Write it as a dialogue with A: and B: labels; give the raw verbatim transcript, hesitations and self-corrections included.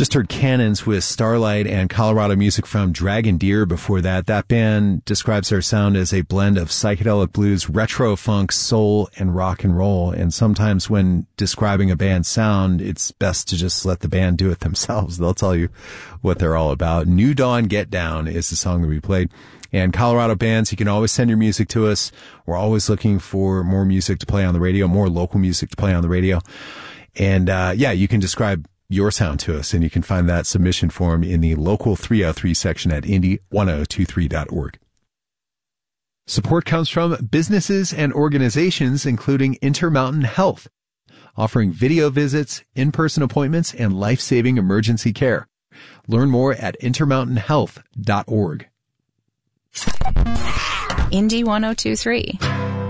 A: Just heard Cannons with Starlight and Colorado music from Dragon Deer before that. That band describes their sound as a blend of psychedelic blues, retro funk, soul, and rock and roll. And sometimes when describing a band's sound, it's best to just let the band do it themselves. They'll tell you what they're all about. New Dawn Get Down is the song that we played. And Colorado bands, you can always send your music to us. We're always looking for more music to play on the radio, more local music to play on the radio. And, uh, yeah, you can describe your sound to us, and you can find that submission form in the local three oh three section at indy ten twenty-three dot org. Support comes from businesses and organizations, including Intermountain Health, offering video visits, in-person appointments, and life-saving emergency care. Learn more at intermountain health dot org.
B: Indy ten twenty-three.